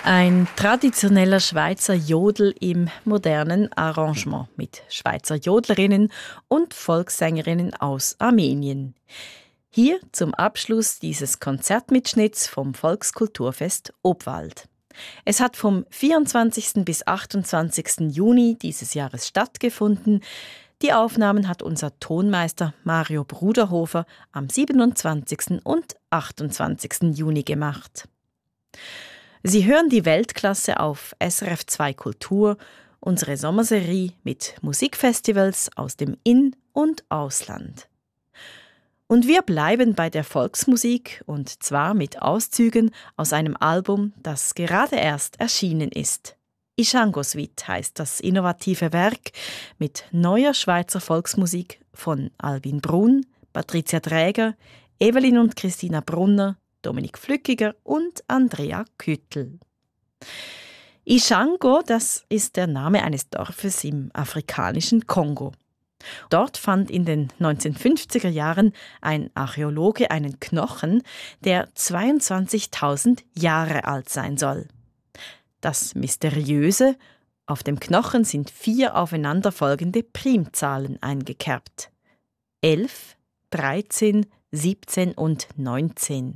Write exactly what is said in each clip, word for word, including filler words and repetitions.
Ein traditioneller Schweizer Jodel im modernen Arrangement mit Schweizer Jodlerinnen und Volkssängerinnen aus Armenien. Hier zum Abschluss dieses Konzertmitschnitts vom Volkskulturfest Obwald. Es hat vom vierundzwanzigsten bis achtundzwanzigsten Juni dieses Jahres stattgefunden. Die Aufnahmen hat unser Tonmeister Mario Bruderhofer am siebenundzwanzigsten und achtundzwanzigsten Juni gemacht. Sie hören die Weltklasse auf S R F zwei Kultur, unsere Sommerserie mit Musikfestivals aus dem In- und Ausland. Und wir bleiben bei der Volksmusik, und zwar mit Auszügen aus einem Album, das gerade erst erschienen ist. Ishango Suite heißt das innovative Werk mit neuer Schweizer Volksmusik von Albin Brun, Patricia Träger, Evelyn und Christina Brunner, Dominik Flückiger und Andrea Küttel. Ishango, das ist der Name eines Dorfes im afrikanischen Kongo. Dort fand in den neunzehnhundertfünfziger Jahren ein Archäologe einen Knochen, der zweiundzwanzigtausend Jahre alt sein soll. Das Mysteriöse: auf dem Knochen sind vier aufeinanderfolgende Primzahlen eingekerbt. Elf, dreizehn, siebzehn und neunzehn.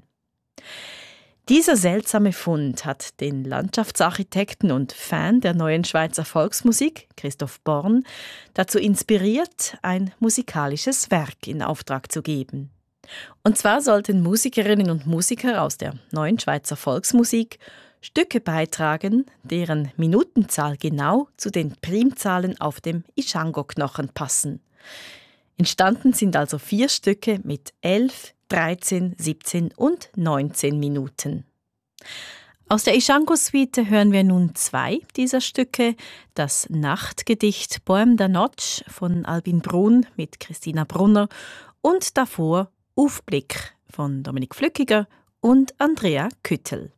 Dieser seltsame Fund hat den Landschaftsarchitekten und Fan der neuen Schweizer Volksmusik, Christoph Born, dazu inspiriert, ein musikalisches Werk in Auftrag zu geben. Und zwar sollten Musikerinnen und Musiker aus der neuen Schweizer Volksmusik Stücke beitragen, deren Minutenzahl genau zu den Primzahlen auf dem Ishango-Knochen passen. Entstanden sind also vier Stücke mit elf, dreizehn, siebzehn und neunzehn Minuten. Aus der Ishango-Suite hören wir nun zwei dieser Stücke. Das Nachtgedicht Poème de Noche von Albin Brun mit Christina Brunner und davor Aufblick von Dominik Flückiger und Andrea Küttel.